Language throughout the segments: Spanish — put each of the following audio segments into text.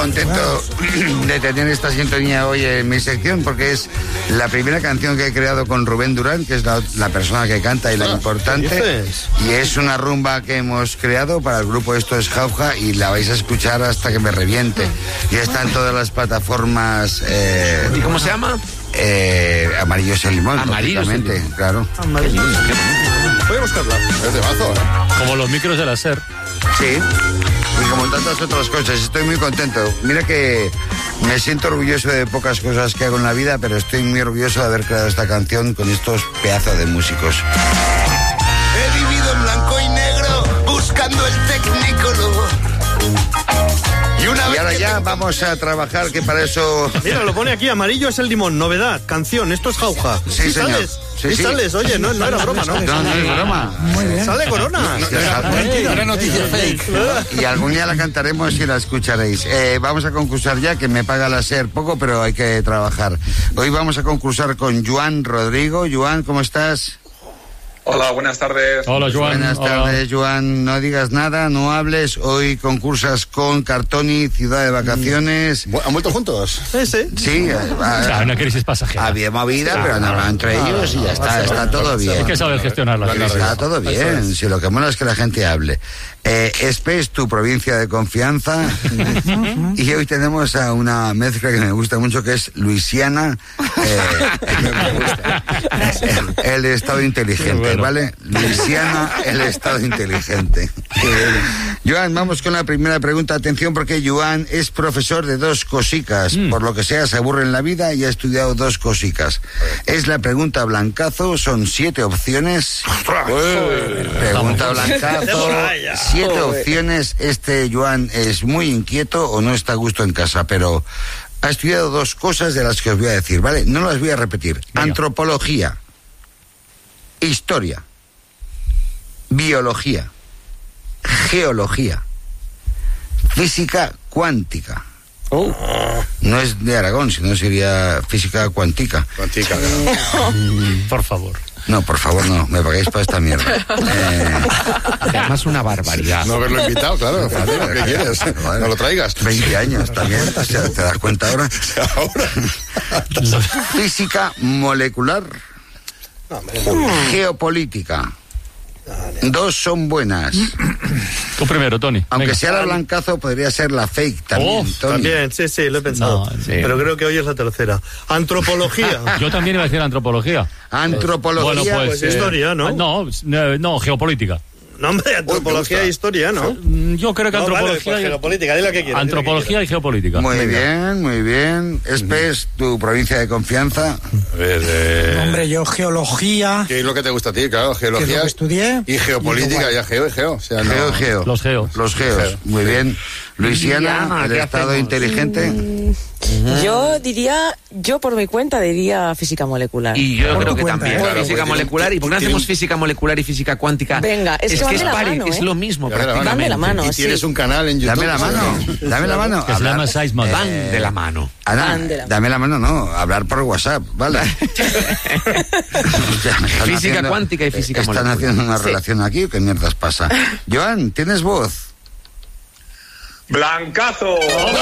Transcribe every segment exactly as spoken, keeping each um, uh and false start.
contento de tener esta sintonía hoy en mi sección, porque es la primera canción que he creado con Rubén Durán, que es la, la persona que canta y la ah, importante. Y es una rumba que hemos creado para el grupo Esto es Jauja, y la vais a escuchar hasta que me reviente. Y está en todas las plataformas. Eh, ¿Y cómo se llama? Eh, Amarillo es el limón. Amarillo es el limón. Claro. Amarillo. Voy a buscarla. Es de mazo, ¿eh? Como los micros de la SER. Sí. Y como tantas otras cosas, estoy muy contento. Mira que me siento orgulloso de pocas cosas que hago en la vida, pero estoy muy orgulloso de haber creado esta canción con estos pedazos de músicos. He vivido en blanco y negro, buscando el Technicolor. Y, una y ahora ya vamos a trabajar, que para eso... Mira, lo pone aquí, Amarillo es el limón, novedad, canción, Esto es Jauja. Sí, ¿Sí señor. sales? Sí, ¿Sí, sí. sales? Oye, no, no era broma, ¿no? No, no es broma. Muy bien. Sale Corona. No, no, no, no era noticia fake. Y algún día la cantaremos y la escucharéis. Eh, vamos a concursar ya, que me paga la SER poco, pero hay que trabajar. Hoy vamos a concursar con Joan Rodrigo. Joan, ¿cómo estás? Hola, buenas tardes. Hola, Joan. Buenas tardes, Joan. No digas nada, no hables. Hoy concursas con Cartoni, Ciudad de Vacaciones. ¿Han vuelto juntos? Sí, sí. Sí. Claro, una crisis pasajera. Había movida, pero nada, entre ellos y ya está. Está todo bien. Hay que saber gestionar la crisis. Está todo bien. Si lo que mola es que la gente hable. Eh, Espe es tu provincia de confianza. Y hoy tenemos a una mezcla que me gusta mucho, que es Luisiana. Eh, me gusta. El estado inteligente. ¿Vale? Luisiana, el estado inteligente. Joan, vamos con la primera pregunta. Atención, porque Joan es profesor de dos cosicas. Mm. Por lo que sea, se aburre en la vida y ha estudiado dos cosicas. Es la pregunta blancazo, son siete opciones. Pregunta blancazo, siete opciones. Este Joan es muy inquieto o no está a gusto en casa, pero ha estudiado dos cosas de las que os voy a decir, ¿vale? No las voy a repetir. Venga. Antropología, historia, biología, geología, física cuántica. Oh. No es de Aragón, sino sería física cuántica. Cuántica, no. Por favor. No, por favor, no, me pagáis para esta mierda. Eh... Además, una barbaridad. No haberlo invitado, claro. ¿Qué quieres? No lo traigas. veinte años también, o sea, ¿te das cuenta ahora? Ahora. Física molecular. No, geopolítica. Dos son buenas. Tú primero, Tony. Aunque Venga. sea la blancazo, podría ser la fake también, oh, Tony. También, sí, sí, lo he pensado. No, sí. Pero creo que hoy es la tercera. Antropología. Yo también iba a decir antropología. Antropología. Bueno, pues, pues historia, ¿no? No, no, geopolítica. No, hombre, antropología e historia, ¿no? Yo creo que no, antropología... Vale, pues y... geopolítica, di lo que quieras. Antropología que y geopolítica. Muy Venga. bien, muy bien. Espes, tu provincia de confianza. A ver, eh... Hombre, yo geología... ¿Qué es lo que te gusta a ti? Claro, geología. Que es lo que estudié. Y geopolítica, y ya geo y geo. O sea, no... Geo, geo. Los geos. Los geos, geo. Muy bien. Luisiana, Luisiana el estado hacemos? inteligente. Mm, uh-huh. Yo diría, yo por mi cuenta diría física molecular. Y yo creo que cuenta, también. ¿eh? Claro, física molecular. ¿Y por qué no hacemos física molecular y física cuántica? Venga, es, es que, que es, la pari, mano, ¿eh? es lo mismo ya prácticamente. Van de la mano, y sí. tienes un canal en YouTube. Dame la mano, dame la mano. Que se llama Seismos. Van de la mano. Ana, la dame la mano, no, hablar por WhatsApp, ¿vale? Física haciendo, cuántica y física están molecular. Están haciendo una sí. relación aquí, ¿qué mierdas pasa? Joan, ¿tienes voz? ¡Blancazo!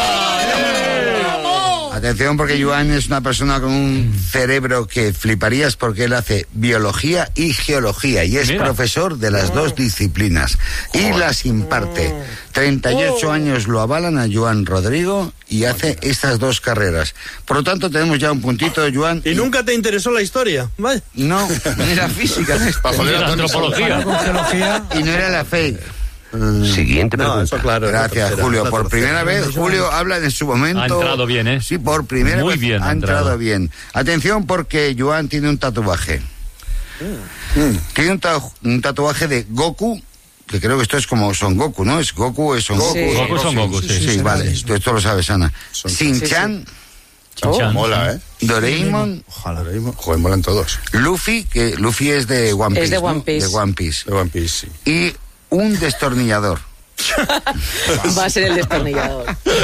Atención, porque Joan es una persona con un cerebro que fliparías, porque él hace biología y geología y es Mira. profesor de las dos disciplinas y las imparte. treinta y ocho años lo avalan a Joan Rodrigo y hace estas dos carreras. Por lo tanto, tenemos ya un puntito, Joan. ¿Y nunca te interesó la historia? ¿Vale? No. Era física. Era antropología. Y no era la fake. Mm. Siguiente pregunta. No, eso claro. Gracias, tercera, Julio. Por primera vez, Julio habla en su momento. Ha entrado bien, ¿eh? Sí, por primera Muy vez bien, ha entrado, entrado bien. Atención, porque Joan tiene un tatuaje. Mm. Tiene un, ta- un tatuaje de Goku, que creo que esto es como Son Goku, ¿no? Es Goku, es Son Goku. Sí. Goku es Son Goku, sí. Sí, sí, sí vale. Esto, esto lo sabes, Ana. Shin-Chan. Sí, sí. Oh, mola, ¿eh? Doraemon. Ojalá, Doraemon. Joder, molan todos. Luffy, que Luffy es de One Piece. Es de One ¿no? Piece. De One Piece. De One Piece, sí. Y un destornillador. Va a ser el destornillador.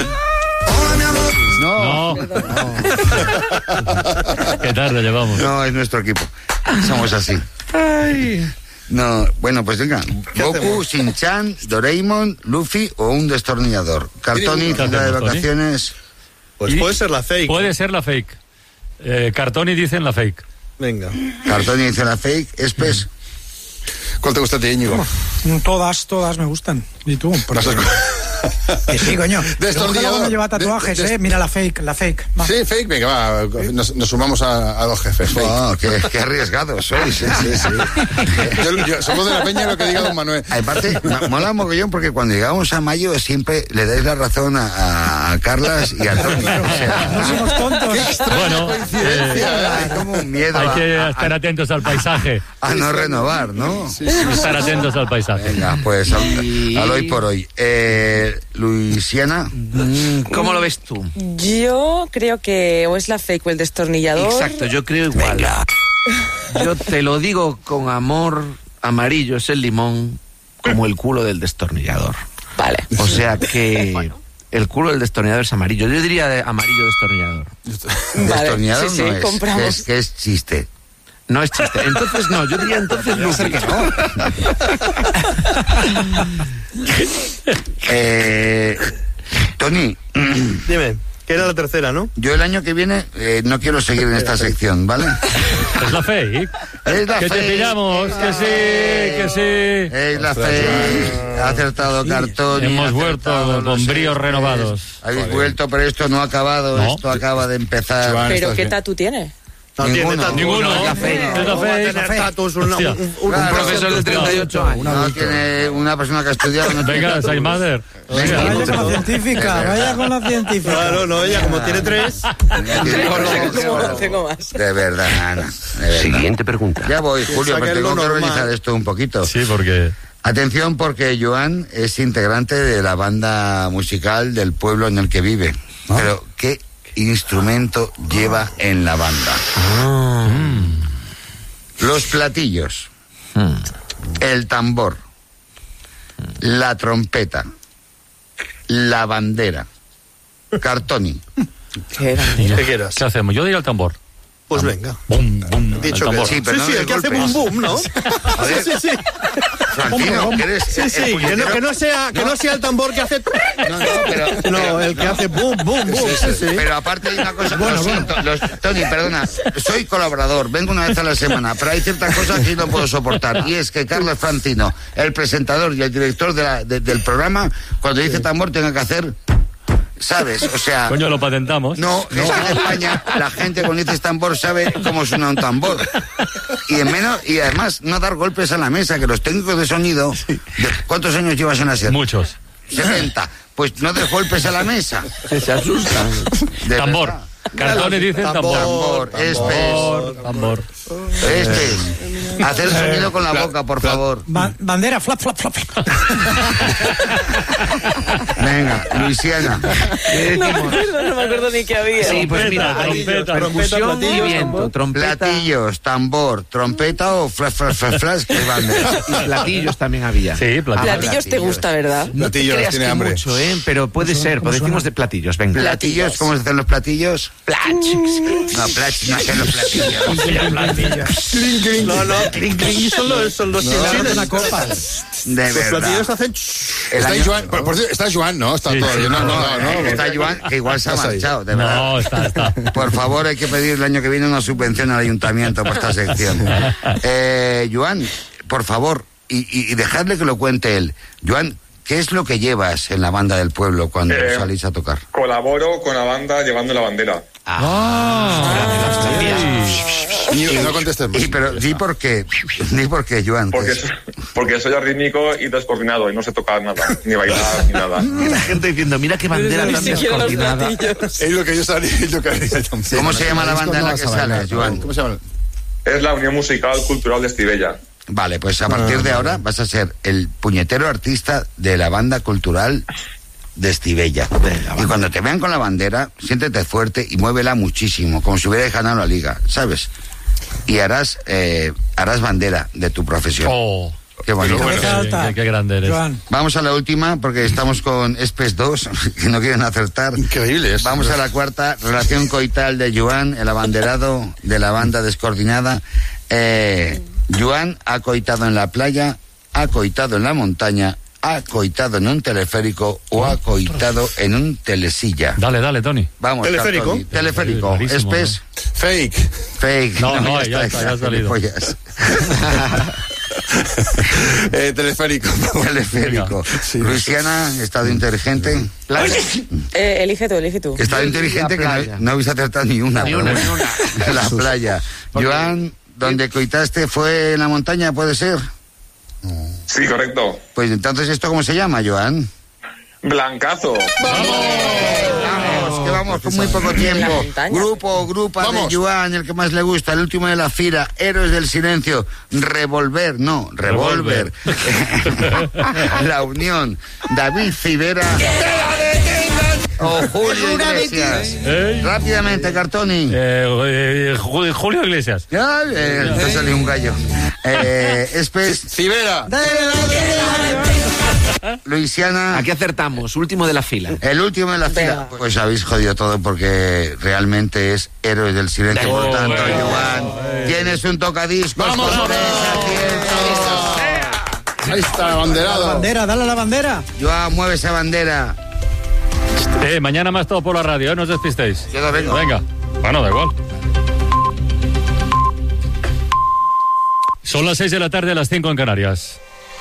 No. No. no. Qué tarde llevamos. No, es nuestro equipo. Somos así. Ay. No, bueno, pues venga. Goku, Shin-Chan, Doraemon, Luffy o un destornillador. Cartoni, ¿Qué ciudad de hacemos, Tony? vacaciones. Pues Y- puede ser la fake. Puede ser la fake. Eh, Cartoni dicen la fake. Venga. Cartoni dice la fake. Espes. ¿Cuál te gusta a ti, Íñigo? Todas, todas me gustan. ¿Y tú? Porque- Las dos- Que sí, coño. Destornillador. No lleva tatuajes, De- de- eh. Mira la fake, la fake. Va. Sí, fake, venga, va. Nos, nos sumamos a, a dos jefes. Fake. Oh, qué, qué arriesgados sois. Sí, sí, sí. Yo, yo- somos de la peña lo que diga don Manuel. Aparte, mo- mola mogollón porque cuando llegamos a mayo siempre le dais la razón a, a- a Carlas y a Tony. O sea, No somos tontos. Bueno, eh, hay como un miedo hay que a, estar atentos al paisaje. a- a no renovar, ¿no? Estar atentos al paisaje. Venga, pues al, al hoy por hoy. Eh, Luisiana, Mm, ¿Cómo lo ves tú? Yo creo que o es la fake o el destornillador. Exacto, yo creo igual. Yo te lo digo con amor, amarillo es el limón, como el culo del destornillador. Vale. O sea que el culo del destornillador es amarillo. Yo diría de amarillo destornillador. Vale. destornillador Sí, sí, no es, compramos. que es, que es chiste. No es chiste. Entonces no, yo diría entonces Luffy. Eh, Tony, Dime, que era la tercera, ¿no? yo el año que viene eh, no quiero seguir en esta sección, ¿vale? Es la fake. Es la Que te fake. pillamos, que sí, que sí. Es la fe, ha acertado Cartoni. Hemos ha vuelto acertado con los bríos Espes. renovados. Habéis vuelto, pero esto no ha acabado, No. esto acaba de empezar. Joan, Pero estás ¿qué bien. tatu tiene? No Ninguno. tiene tatu. Ninguno. No, Es la fake. no, Es la no va a fake. tener tatus, un, Hostia. un- un- Claro. un Profesor de treinta y ocho años. No tiene una persona que ha estudiado. No tiene Venga, tatu. Saimader. Venga. Vaya con la científica, vaya con la científica. Claro, no, ella como tiene tres. Tengo, tengo más. De verdad, Ana, de verdad. Siguiente pregunta. Ya voy, Julio, Saca pero lo tengo que normal. organizar esto un poquito. Sí, porque... Atención, porque Joan es integrante de la banda musical del pueblo en el que vive. Pero, ¿qué instrumento lleva en la banda? Los platillos, el tambor, la trompeta, la bandera, Cartoni. ¿Qué era? ¿Qué quieras? ¿Qué hacemos? Yo diría el tambor. Pues venga. Bum, bum, Dicho el que tambor. Sí, pero sí, no sí, de el que hace golpes. boom boom, ¿no? Joder. Sí, sí, sí. Francino, que eres Sí, el sí, que no, puñetero- que no sea, que no sea el tambor que hace. No, no, pero... No, el que hace boom boom boom. Sí, sí. Pero aparte hay una cosa, lo siento, los- Tony, perdona, soy colaborador, vengo una vez a la semana, pero hay ciertas cosas que no puedo soportar, y es que Carlos Francino, el presentador y el director de la- de- del programa, cuando dice tambor tenga que hacer, ¿sabes? O sea... Coño, lo patentamos. No, es que en España la gente cuando dices tambor sabe cómo suena un tambor. Y en menos, y además no dar golpes a la mesa, que los técnicos de sonido, de- ¿cuántos años llevas en la serie? Muchos. setenta. Pues no des golpes a la mesa. Se asustan. De Tambor. verdad. Cartones dicen tambor. Tambor, espes, Tambor, tambor. espes. Hacer sonido con la boca, por favor. Ba- bandera, flap, flap, flap. Venga, Luisiana. ¿Qué No me decimos? acuerdo, no me acuerdo ni qué había. Sí, pues mira, hay trompeta, percusión y platillos, viento, tambor. trompeta Platillos, tambor, trompeta o flash, flash, flash, flash, que van de... y platillos también había. Sí, platillos. Platillos te gusta, ¿verdad? No te Platillos, creas tiene que hambre. mucho, ¿eh? Pero puede ser, pues decimos de platillos, venga. Platillos, ¿cómo se hacen los platillos? Plach. No, plach, no hacen los platillos. No, no, clink, clink, son los, son los chinchines. Una copa. De Los platillos verdad. hacen. El Está año- Joan, por, por cierto, está Joan, ¿no? Está Sí, todavía. sí, No, no, No, no. no, está Joan, que igual se ha Estás ahí. marchado, de verdad. No, está, está. Por favor, hay que pedir el año que viene una subvención al ayuntamiento para esta sección. Eh, Joan, por favor, y, y, y dejadle que lo cuente él. Joan, ¿qué es lo que llevas en la banda del pueblo cuando Eh, salís a tocar? Colaboro con la banda llevando la bandera. Y no contestes más. Y, pero di por qué, di por qué, Joan. que Porque, es- so- porque soy arrítmico y descoordinado y no sé tocar nada, ni bailar, ni nada. Y la gente diciendo, mira qué bandera Ni tan siquiera los descoordinada. platillos. Es lo que yo sabía, es lo que haría también. ¿Cómo se llama la banda en la que sales, Joan? ¿Cómo se llama? Es la Unión Musical Cultural de Estivella. Vale, pues a partir de ahora vas a ser el puñetero artista de la banda cultural de Estivella. Y cuando te vean con la bandera, siéntete fuerte y muévela muchísimo, como si hubieras ganado la liga, ¿sabes? Y harás eh, harás bandera de tu profesión. Oh, Qué bonito. Pero Cabeza alta. qué, qué grande eres. Joan. Vamos a la última, porque estamos con Espes dos, que no quieren acertar. Increíble esto. Vamos a la cuarta, relación coital de Joan, el abanderado de la banda descoordinada. Eh, Joan ha coitado en la playa, ha coitado en la montaña, ha coitado en un teleférico o ha coitado en un telesilla. Dale, dale, Tony. Vamos, Teleférico. Tony. Teleférico. Espes. ¿no? Fake. Fake. No, no, ya está, ya ha salido. eh, teleférico. Teleférico. Sí. Luisiana, estado inteligente. Playa. Eh, elige tú, elige tú. Estado inteligente que no, no habéis acertado ni una. Ni una, ni una. La playa. Joan, donde coitaste fue en la montaña, ¿puede ser? Sí, correcto. Pues entonces, ¿esto cómo se llama, Joan? Blancazo. Vamos, que vamos con muy poco tiempo. Grupo, grupa Vamos. de Joan, el que más le gusta, el último de la fila, Héroes del Silencio, Revolver, no, Revolver. La Unión, David Civera o Julio Iglesias. Ey. Rápidamente, Cartoni. Eh, eh, Ju- Julio Iglesias. Ya, eh, te salió un gallo. Eh, Espes, Cibera. Luisiana. Aquí acertamos, último de la fila. El último de la fila. Pues habéis jodido todo porque realmente es Héroes del Silencio. Por tanto, Joan, tienes un tocadiscos. ¡Vamos, con vamos! tres aciertos. Ahí está, La abanderado. bandera, dale a la bandera. Joan, mueve esa bandera. Eh, mañana más todo por la radio, ¿eh? No os despistéis. Yo no vengo. Venga. Bueno, da igual. Son las seis de la tarde, las cinco en Canarias.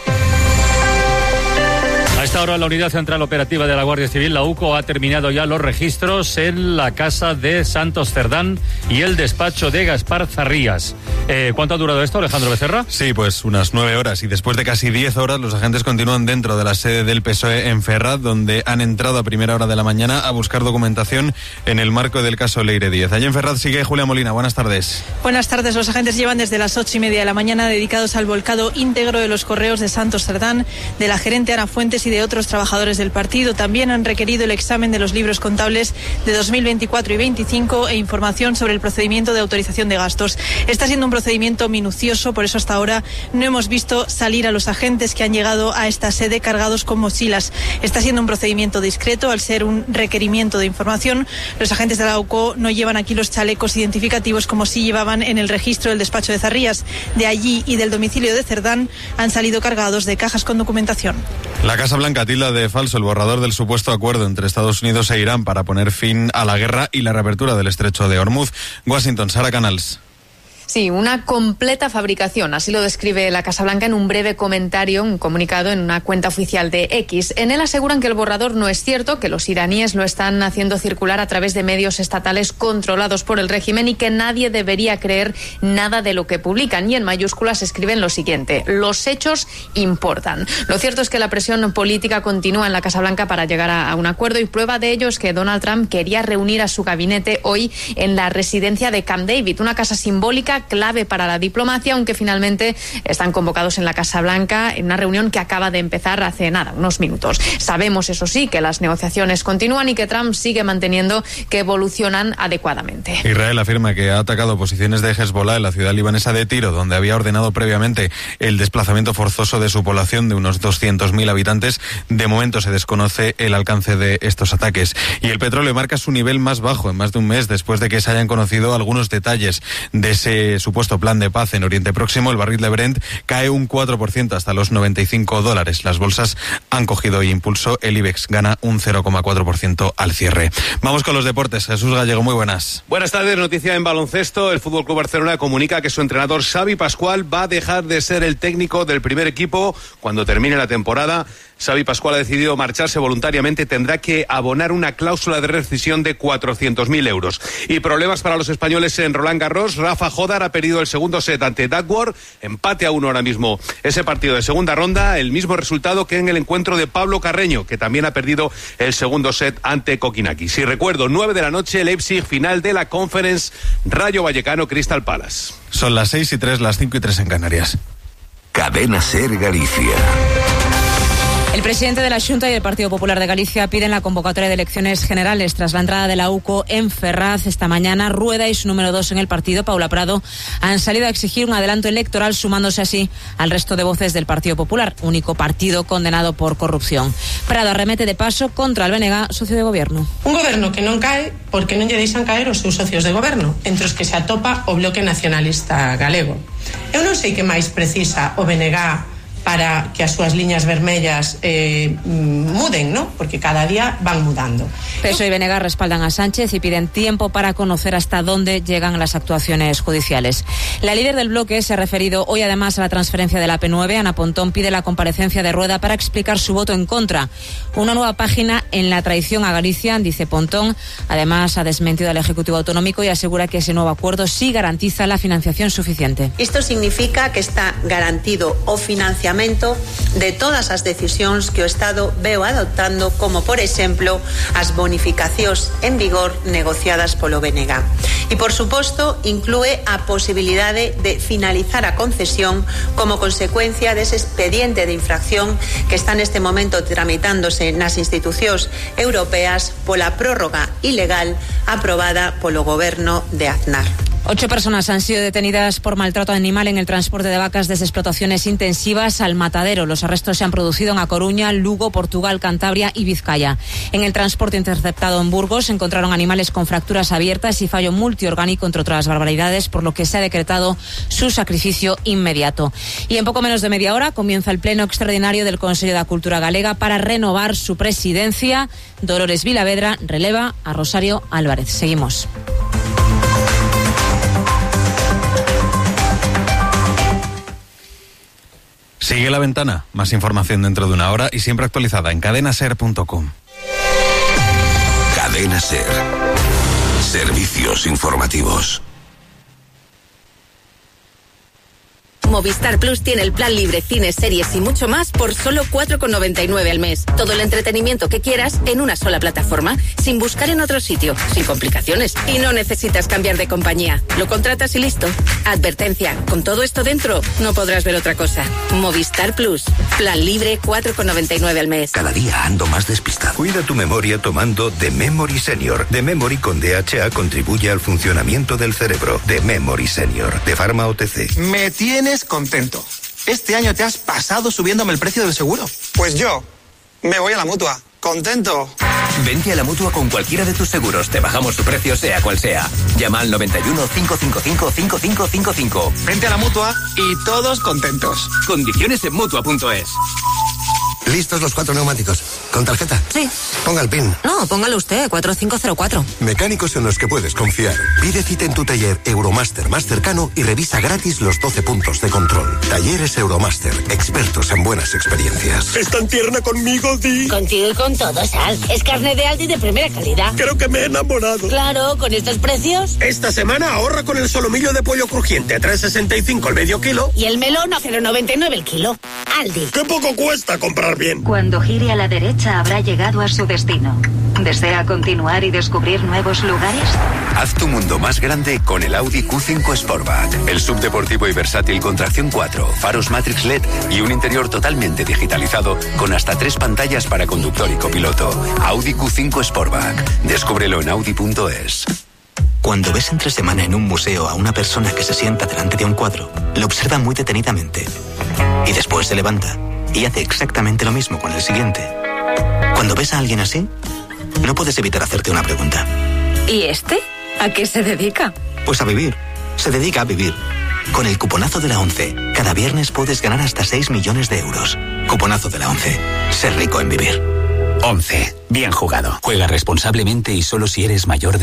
A esta hora la Unidad Central Operativa de la Guardia Civil, la U C O, ha terminado ya los registros en la casa de Santos Cerdán y el despacho de Gaspar Zarrías. Eh, ¿Cuánto ha durado esto, Alejandro Becerra? Sí, pues unas nueve horas, y después de casi diez horas los agentes continúan dentro de la sede del P S O E en Ferraz, donde han entrado a primera hora de la mañana a buscar documentación en el marco del caso Leire Díez. Allí en Ferraz sigue Julia Molina, buenas tardes. Buenas tardes, los agentes llevan desde las ocho y media de la mañana dedicados al volcado íntegro de los correos de Santos Cerdán, de la gerente Ana Fuentes y de otros trabajadores del partido. También han requerido el examen de los libros contables de dos mil veinticuatro y veinticinco e información sobre el procedimiento de autorización de gastos. Está siendo un procedimiento minucioso, por eso hasta ahora no hemos visto salir a los agentes que han llegado a esta sede cargados con mochilas. Está siendo un procedimiento discreto al ser un requerimiento de información. Los agentes de la U C O no llevan aquí los chalecos identificativos como sí llevaban en el registro del despacho de Zarrías. De allí y del domicilio de Cerdán han salido cargados de cajas con documentación. La Casa Blanca tilda de falso el borrador del supuesto acuerdo entre Estados Unidos e Irán para poner fin a la guerra y la reapertura del estrecho de Hormuz. Washington, Sara Canals. Sí, una completa fabricación, así lo describe la Casa Blanca en un breve comentario, un comunicado en una cuenta oficial de X. En él aseguran que el borrador no es cierto, que los iraníes lo están haciendo circular a través de medios estatales controlados por el régimen y que nadie debería creer nada de lo que publican. Y en mayúsculas escriben lo siguiente: los hechos importan. Lo cierto es que la presión política continúa en la Casa Blanca para llegar a, a un acuerdo, y prueba de ello es que Donald Trump quería reunir a su gabinete hoy en la residencia de Camp David, una casa simbólica clave para la diplomacia, aunque finalmente están convocados en la Casa Blanca en una reunión que acaba de empezar hace nada, unos minutos. Sabemos, eso sí, que las negociaciones continúan y que Trump sigue manteniendo que evolucionan adecuadamente. Israel afirma que ha atacado posiciones de Hezbollah en la ciudad libanesa de Tiro, donde había ordenado previamente el desplazamiento forzoso de su población de unos doscientos mil habitantes. De momento se desconoce el alcance de estos ataques. Y el petróleo marca su nivel más bajo en más de un mes después de que se hayan conocido algunos detalles de ese supuesto plan de paz en Oriente Próximo. El barril de Brent cae un cuatro por ciento hasta los noventa y cinco dólares. Las bolsas han cogido impulso. El IBEX gana un cero coma cuatro por ciento al cierre. Vamos con los deportes. Jesús Gallego, muy buenas. Buenas tardes. Noticia en baloncesto. El F C Barcelona comunica que su entrenador Xavi Pascual va a dejar de ser el técnico del primer equipo cuando termine la temporada. Xavi Pascual ha decidido marcharse voluntariamente. Tendrá que abonar una cláusula de rescisión de cuatrocientos mil euros. Y problemas para los españoles en Roland Garros. Rafa Jodar ha perdido el segundo set ante Duckworth. Empate a uno ahora mismo. Ese partido de segunda ronda, el mismo resultado que en el encuentro de Pablo Carreño, que también ha perdido el segundo set ante Kokinaki. Si recuerdo, nueve de la noche, Leipzig, final de la Conference, Rayo Vallecano, Crystal Palace. Son las seis y tres, las cinco y tres en Canarias. Cadena Ser Galicia. El presidente de la Xunta y el Partido Popular de Galicia piden la convocatoria de elecciones generales tras la entrada de la U C O en Ferraz esta mañana. Rueda y su número dos en el partido, Paula Prado, han salido a exigir un adelanto electoral, sumándose así al resto de voces del Partido Popular, único partido condenado por corrupción. Prado arremete de paso contra el B N G, socio de goberno. Un goberno que non cae porque non lle deixan caer os seus socios de goberno, entre os que se atopa o Bloque Nacionalista Galego. Eu non sei que máis precisa o B N G para que as súas liñas vermellas eh, muden, ¿no? Porque cada día van mudando. P S O E y B N G respaldan a Sánchez y piden tiempo para conocer hasta dónde llegan las actuaciones judiciales. La líder del bloque se ha referido hoy además a la transferencia de la P nueve. Ana Pontón pide la comparecencia de Rueda para explicar su voto en contra. Una nueva página en la traición a Galicia, dice Pontón. Además, ha desmentido al Ejecutivo Autonómico y asegura que ese nuevo acuerdo sí garantiza la financiación suficiente. Isto significa que está garantido o financiamento de todas as decisións que o Estado veu adoptando, como por exemplo as bonificacións en vigor negociadas polo B N G. E por suposto inclúe a posibilidade de finalizar a concesión como consecuencia dese expediente de infracción que está neste momento tramitándose nas institucións europeas pola prórroga ilegal aprobada polo goberno de Aznar. Ocho personas han sido detenidas por maltrato animal en el transporte de vacas desde explotaciones intensivas al matadero. Los arrestos se han producido en A Coruña, Lugo, Portugal, Cantabria y Vizcaya. En el transporte interceptado en Burgos se encontraron animales con fracturas abiertas y fallo multiorgánico, entre otras barbaridades, por lo que se ha decretado su sacrificio inmediato. Y en poco menos de media hora comienza el pleno extraordinario del Consello da Cultura Galega para renovar su presidencia. Dolores Vilavedra releva a Rosario Álvarez. Seguimos. Sigue La Ventana. Más información dentro de una hora y siempre actualizada en cadena ser punto com. Cadena Ser. Servicios informativos. Movistar Plus tiene el plan libre, cines, series y mucho más por solo cuatro con noventa y nueve al mes. Todo el entretenimiento que quieras en una sola plataforma, sin buscar en otro sitio, sin complicaciones. Y no necesitas cambiar de compañía. Lo contratas y listo. Advertencia, con todo esto dentro, no podrás ver otra cosa. Movistar Plus. Plan libre, cuatro con noventa y nueve al mes. Cada día ando más despistado. Cuida tu memoria tomando The Memory Senior. The Memory con D H A contribuye al funcionamiento del cerebro. The Memory Senior. De Pharma O T C. Me tienes contento. Este año te has pasado subiéndome el precio del seguro. Pues yo me voy a la Mutua. ¿Contento? Vente a la Mutua con cualquiera de tus seguros. Te bajamos su precio sea cual sea. Llama al noventa y uno, cinco cinco cinco, cinco cinco cinco cinco. Vente a la Mutua y todos contentos. Condiciones en Mutua punto es. ¿Listos los cuatro neumáticos? ¿Con tarjeta? Sí. Ponga el PIN. No, póngalo usted, cuatro cinco cero cuatro. Mecánicos en los que puedes confiar. Pide cita en tu taller Euromaster más cercano y revisa gratis los doce puntos de control. Talleres Euromaster, expertos en buenas experiencias. ¿Es tan tierna conmigo, Di? Contigo y con todo, Sal. Es carne de Aldi de primera calidad. Creo que me he enamorado. Claro, con estos precios. Esta semana ahorra con el solomillo de pollo crujiente a tres sesenta y cinco el medio kilo. Y el melón a cero noventa y nueve el kilo. Aldi. ¡Qué poco cuesta comprar bien! Cuando gire a la derecha habrá llegado a su destino. ¿Desea continuar y descubrir nuevos lugares? Haz tu mundo más grande con el Audi Q cinco Sportback. El subdeportivo y versátil con tracción cuatro, faros Matrix L E D y un interior totalmente digitalizado con hasta tres pantallas para conductor y copiloto. Audi Q cinco Sportback. Descúbrelo en audi punto es. Cuando ves entre semana en un museo a una persona que se sienta delante de un cuadro, lo observa muy detenidamente y después se levanta y hace exactamente lo mismo con el siguiente. Cuando ves a alguien así, no puedes evitar hacerte una pregunta. ¿Y este? ¿A qué se dedica? Pues a vivir. Se dedica a vivir. Con el cuponazo de la ONCE, cada viernes puedes ganar hasta seis millones de euros. Cuponazo de la ONCE. Ser rico en vivir. ONCE. Bien jugado. Juega responsablemente y solo si eres mayor de